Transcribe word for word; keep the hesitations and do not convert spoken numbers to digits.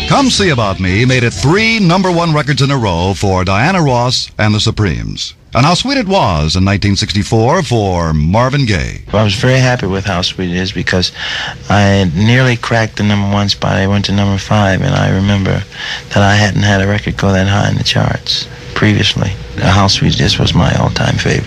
Come See About Me made it three number one records in a row for Diana Ross and the Supremes. And How Sweet It Was in nineteen sixty-four for Marvin Gaye. I was very happy with How Sweet It Is because I nearly cracked the number one spot. I went to number five, and I remember that I hadn't had a record go that high in the charts previously. How Sweet It Is was my all-time favorite.